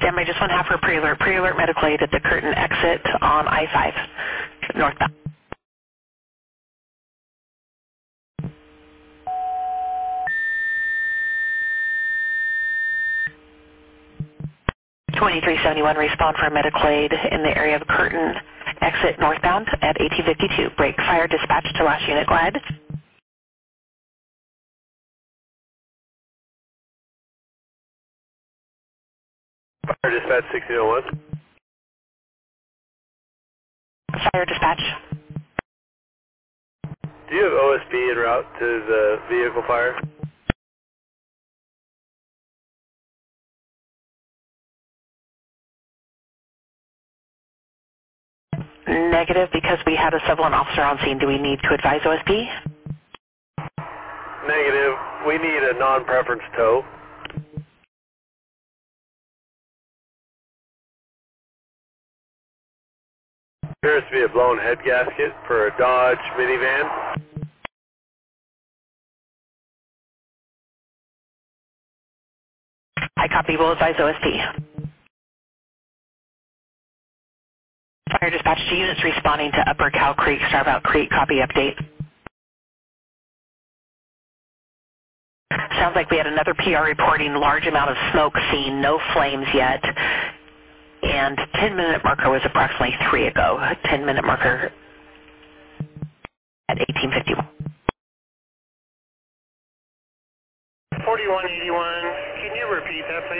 Stand by just one half for pre-alert. Pre-alert medical aid at the Curtin exit on I-5, northbound. 2371, respond for medical aid in the area of Curtin exit northbound at 1852. Break fire dispatch to last unit, go ahead. Fire dispatch 1601. Fire dispatch. Do you have OSB en route to the vehicle fire? Negative, because we had a civilian officer on scene. Do we need to advise OSP? Negative. We need a non-preference tow. Appears to be a blown head gasket for a Dodge minivan. I copy, will advise OSP. Fire dispatch to units responding to Upper Cow Creek, Starbout Creek, copy update. Sounds like we had another PR reporting large amount of smoke seen, no flames yet. And 10-minute marker was approximately 3 ago. 10-minute marker at 1851. 4181, can you repeat that, please?